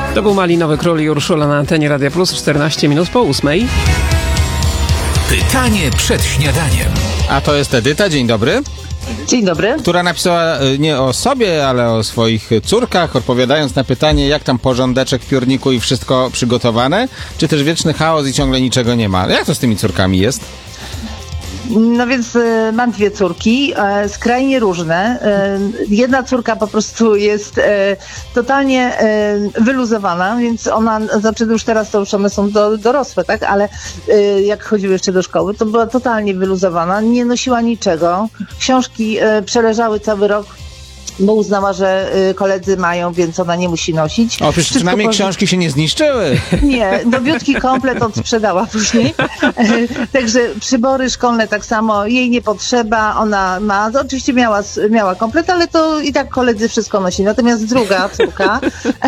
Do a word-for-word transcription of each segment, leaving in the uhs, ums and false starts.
To był Malinowy Król i Urszula na antenie Radia Plus, czternaście minut po ósmej. Pytanie przed śniadaniem. A to jest Edyta, dzień dobry. Dzień dobry. Która napisała nie o sobie, ale o swoich córkach, odpowiadając na pytanie, jak tam porządeczek w piórniku i wszystko przygotowane, czy też wieczny chaos i ciągle niczego nie ma. Jak to z tymi córkami jest? No więc e, mam dwie córki, e, skrajnie różne. E, jedna córka po prostu jest e, totalnie e, wyluzowana, więc ona, znaczy już teraz to już one są do, dorosłe, tak, ale e, jak chodziły jeszcze do szkoły, to była totalnie wyluzowana, nie nosiła niczego. Książki e, przeleżały cały rok, bo uznała, że y, koledzy mają, więc ona nie musi nosić. O, przecież przynajmniej po... książki się nie zniszczyły. Nie, nowiutki komplet odsprzedała później. Także przybory szkolne tak samo, jej nie potrzeba, ona ma, to oczywiście miała, miała komplet, ale to i tak koledzy wszystko nosili. Natomiast druga córka,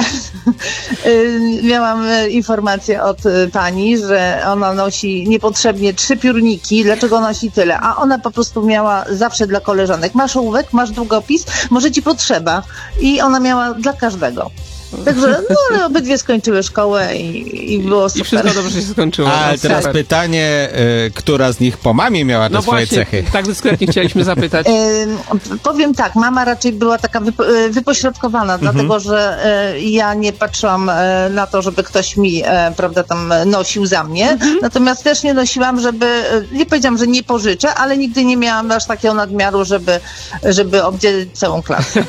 miałam informację od pani, że ona nosi niepotrzebnie trzy piórniki. Dlaczego nosi tyle? A ona po prostu miała zawsze dla koleżanek. Masz ołówek, masz długopis, może ci potrzeba. I ona miała dla każdego. Także, no ale obydwie skończyły szkołę i, i było super. I wszystko dobrze się skończyło. A teraz super. Pytanie, y, która z nich po mamie miała te no swoje właśnie, cechy? Tak dyskretnie chcieliśmy zapytać. Y, powiem tak, mama raczej była taka wypo, wypośrodkowana, mhm. dlatego że y, ja nie patrzyłam y, na to, żeby ktoś mi, y, prawda, tam nosił za mnie. Mhm. Natomiast też nie nosiłam, żeby, y, nie powiedziałam, że nie pożyczę, ale nigdy nie miałam aż takiego nadmiaru, żeby, żeby obdzielić całą klasę.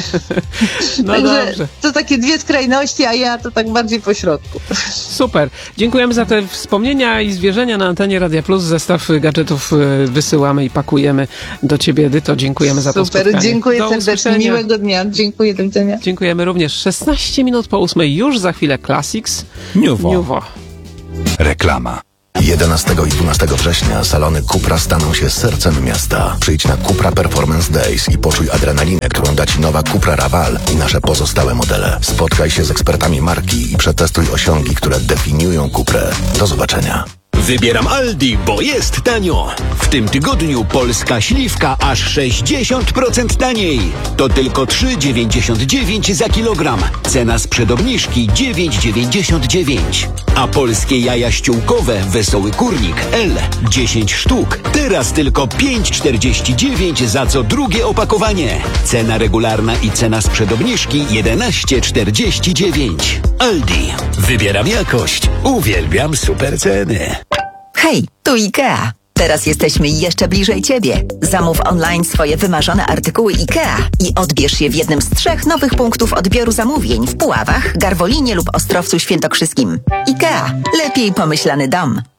No Także dobrze. to takie dwie skrajności, a ja to tak bardziej po środku. Super. Dziękujemy za te wspomnienia i zwierzenia na antenie Radia Plus. Zestaw gadżetów wysyłamy i pakujemy do ciebie, Edyto. Dziękujemy za to spotkanie. Super, dziękuję do serdecznie. usłyszenia. Miłego dnia. Dziękuję, do widzenia. Dziękujemy również. szesnaście minut po ósmej. Już za chwilę Classics. Nouveau. Nouveau. Reklama. jedenastego i dwunastego września salony Cupra staną się sercem miasta. Przyjdź na Cupra Performance Days i poczuj adrenalinę, którą da Ci nowa Cupra Raval i nasze pozostałe modele. Spotkaj się z ekspertami marki i przetestuj osiągi, które definiują Cuprę. Do zobaczenia. Wybieram Aldi, bo jest tanio. W tym tygodniu polska śliwka aż sześćdziesiąt procent taniej. To tylko trzy dziewięćdziesiąt dziewięć za kilogram. Cena sprzed obniżki dziewięć dziewięćdziesiąt dziewięć. A polskie jaja ściółkowe Wesoły Kurnik L dziesięć sztuk. Teraz tylko pięć czterdzieści dziewięć za co drugie opakowanie. Cena regularna i cena sprzed obniżki jedenaście czterdzieści dziewięć. Aldi. Wybieram jakość. Uwielbiam super ceny. Hej, tu IKEA. Teraz jesteśmy jeszcze bliżej Ciebie. Zamów online swoje wymarzone artykuły IKEA i odbierz je w jednym z trzech nowych punktów odbioru zamówień w Puławach, Garwolinie lub Ostrowcu Świętokrzyskim. IKEA. Lepiej pomyślany dom.